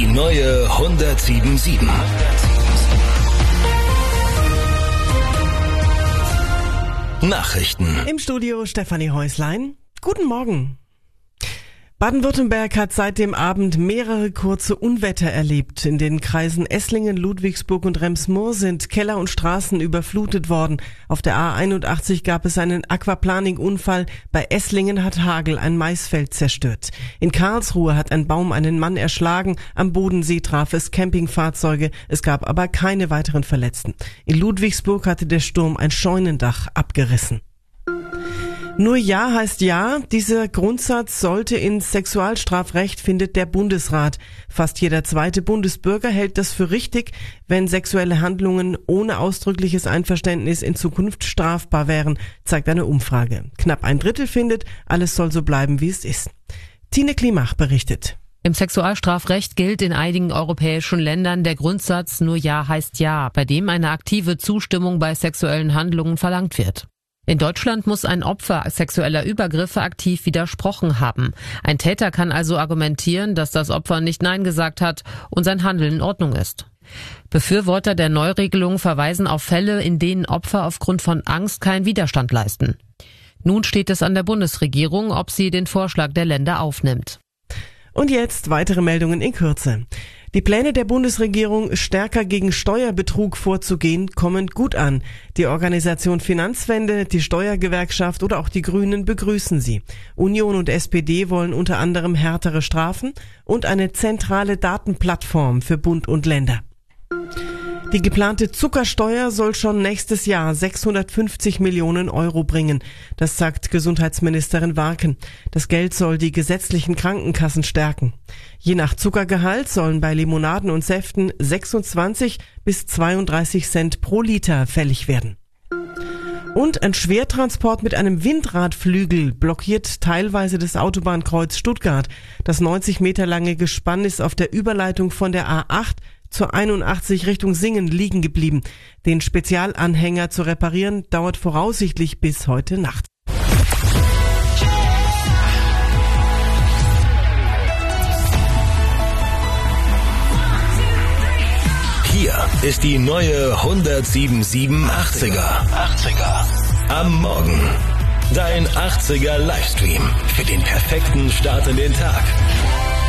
neue 107.7. Nachrichten. Im Studio Stefanie Häuslein. Guten Morgen. Baden-Württemberg hat seit dem Abend mehrere kurze Unwetter erlebt. In den Kreisen Esslingen, Ludwigsburg und Rems-Murr sind Keller und Straßen überflutet worden. Auf der A81 gab es einen Aquaplaning-Unfall. Bei Esslingen hat Hagel ein Maisfeld zerstört. In Karlsruhe hat ein Baum einen Mann erschlagen. Am Bodensee traf es Campingfahrzeuge. Es gab aber keine weiteren Verletzten. In Ludwigsburg hatte der Sturm ein Scheunendach abgerissen. Nur Ja heißt Ja. Dieser Grundsatz sollte ins Sexualstrafrecht, findet der Bundesrat. Fast jeder zweite Bundesbürger hält das für richtig, wenn sexuelle Handlungen ohne ausdrückliches Einverständnis in Zukunft strafbar wären, zeigt eine Umfrage. Knapp ein Drittel findet, alles soll so bleiben, wie es ist. Tine Klimach berichtet. Im Sexualstrafrecht gilt in einigen europäischen Ländern der Grundsatz Nur Ja heißt Ja, bei dem eine aktive Zustimmung bei sexuellen Handlungen verlangt wird. In Deutschland muss ein Opfer sexueller Übergriffe aktiv widersprochen haben. Ein Täter kann also argumentieren, dass das Opfer nicht Nein gesagt hat und sein Handeln in Ordnung ist. Befürworter der Neuregelung verweisen auf Fälle, in denen Opfer aufgrund von Angst keinen Widerstand leisten. Nun steht es an der Bundesregierung, ob sie den Vorschlag der Länder aufnimmt. Und jetzt weitere Meldungen in Kürze. Die Pläne der Bundesregierung, stärker gegen Steuerbetrug vorzugehen, kommen gut an. Die Organisation Finanzwende, die Steuergewerkschaft oder auch die Grünen begrüßen sie. Union und SPD wollen unter anderem härtere Strafen und eine zentrale Datenplattform für Bund und Länder. Die geplante Zuckersteuer soll schon nächstes Jahr 650 Millionen Euro bringen. Das sagt Gesundheitsministerin Warken. Das Geld soll die gesetzlichen Krankenkassen stärken. Je nach Zuckergehalt sollen bei Limonaden und Säften 26 bis 32 Cent pro Liter fällig werden. Und ein Schwertransport mit einem Windradflügel blockiert teilweise das Autobahnkreuz Stuttgart. Das 90 Meter lange Gespann ist auf der Überleitung von der A8 zur 81 Richtung Singen liegen geblieben. Den Spezialanhänger zu reparieren dauert voraussichtlich bis heute Nacht. Hier ist die neue 107.7 80er. Am Morgen. Dein 80er Livestream für den perfekten Start in den Tag.